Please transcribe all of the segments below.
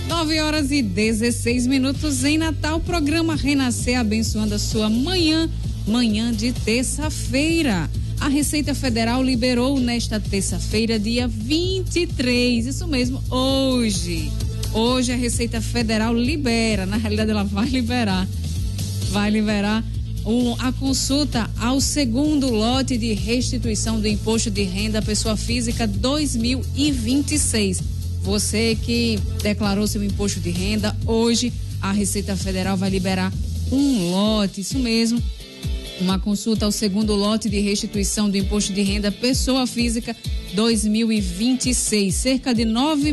9h16 em Natal, programa Renascer abençoando a sua manhã de terça-feira. A Receita Federal liberou nesta terça-feira, dia 23, isso mesmo, hoje a Receita Federal libera, na realidade ela vai liberar a consulta ao segundo lote de restituição do Imposto de Renda à Pessoa Física 2026. Você que declarou seu imposto de renda, hoje a Receita Federal vai liberar um lote, isso mesmo, uma consulta ao segundo lote de restituição do Imposto de Renda Pessoa Física 2026. Cerca de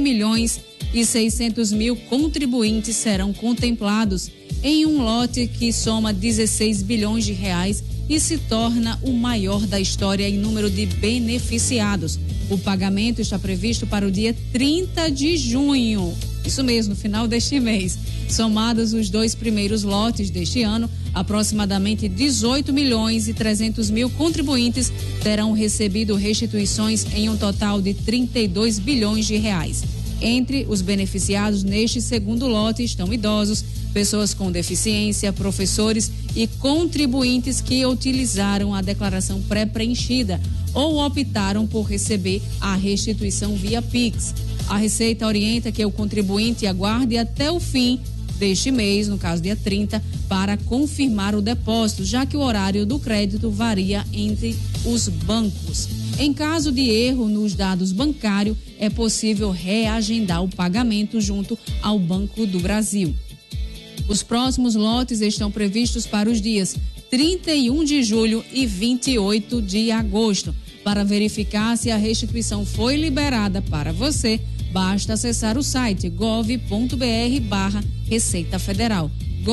9.600.000 contribuintes serão contemplados em um lote que soma 16 bilhões de reais e se torna o maior da história em número de beneficiados. O pagamento está previsto para o dia 30 de junho. Isso mesmo, no final deste mês. Somados os dois primeiros lotes deste ano, aproximadamente 18.300.000 contribuintes terão recebido restituições em um total de 32 bilhões de reais. Entre os beneficiados neste segundo lote estão idosos, pessoas com deficiência, professores e contribuintes que utilizaram a declaração pré-preenchida ou optaram por receber a restituição via Pix. A Receita orienta que o contribuinte aguarde até o fim deste mês, no caso dia 30, para confirmar o depósito, já que o horário do crédito varia entre os bancos. Em caso de erro nos dados bancários, é possível reagendar o pagamento junto ao Banco do Brasil. Os próximos lotes estão previstos para os dias 31 de julho e 28 de agosto. Para verificar se a restituição foi liberada para você, basta acessar o site gov.br/Receita Federal.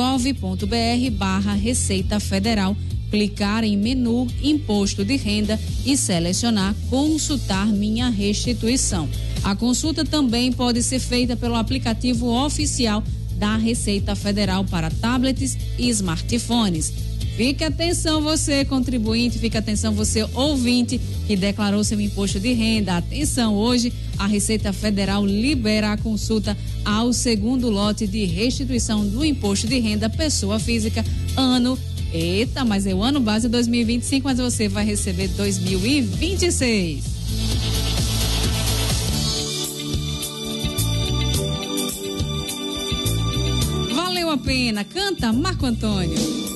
gov.br/Receita Federal, clicar em menu Imposto de Renda e selecionar Consultar Minha Restituição. A consulta também pode ser feita pelo aplicativo oficial da Receita Federal para tablets e smartphones. Fique atenção você contribuinte, fique atenção você ouvinte que declarou seu imposto de renda. Atenção, hoje a Receita Federal libera a consulta ao segundo lote de restituição do imposto de renda pessoa física mas é o ano base 2025, mas você vai receber 2026. Valeu a pena, canta Marco Antônio.